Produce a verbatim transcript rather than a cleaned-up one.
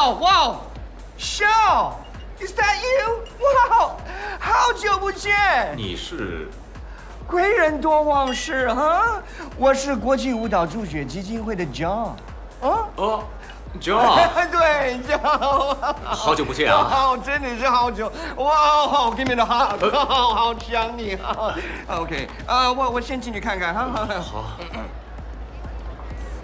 Wow, wow, Shaw, is that you? Wow, 好久不见。 你是？ 贵人多忘事哈，我是国际舞蹈助学基金会的 John。啊？ 哦。 John， 对 ，John， 好久不见啊！ 好，真的是好久。哇，好，give me the hug，好好想你。OK， 呃，我我先进去看看哈。 好。